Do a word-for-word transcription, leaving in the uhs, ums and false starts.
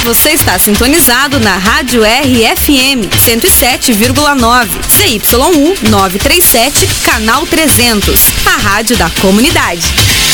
Você está sintonizado na Rádio R F M cento e sete vírgula nove, C Y U novecentos e trinta e sete, canal trezentos, a rádio da comunidade.